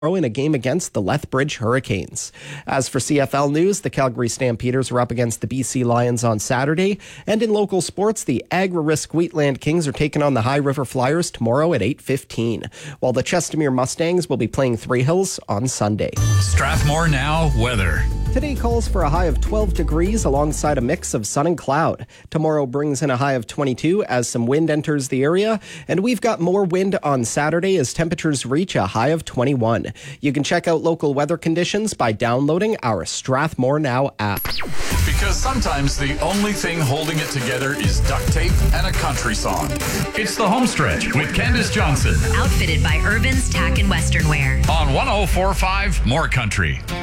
in a game against the Lethbridge Hurricanes. As for CFL news, the Calgary Stampeders are up against the BC Lions on Saturday. And in local sports, the Agri-Risk Wheatland Kings are taking on the High River Flyers tomorrow at 8:15, while the Chestermere Mustangs will be playing Three Hills on Sunday. Strathmore Now weather. Today calls for a high of 12 degrees alongside a mix of sun and cloud. Tomorrow brings in a high of 22 as some wind enters the area. And we've got more wind on Saturday as temperatures reach a high of 21. You can check out local weather conditions by downloading our Strathmore Now app. Because sometimes the only thing holding it together is duct tape and a country song. It's the Homestretch with Candace Johnson. Outfitted by Urban's Tack and Western Wear. On 104.5 More Country.